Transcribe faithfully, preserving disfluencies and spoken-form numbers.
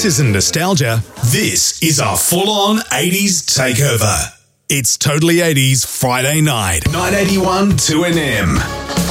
This isn't nostalgia. This is a full-on eighties takeover. It's Totally eighties Friday night. nine eighty-one two N M.